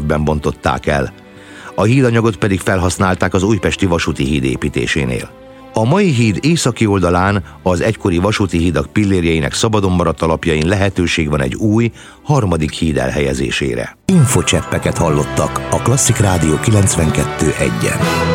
évben bontották el. A hídanyagot pedig felhasználták az újpesti vasúti híd építésénél. A mai híd északi oldalán az egykori vasúti hídak pillérjeinek szabadon maradt alapjain lehetőség van egy új, harmadik híd elhelyezésére. Infocseppeket hallottak a Klasszik Rádió 92.1-en.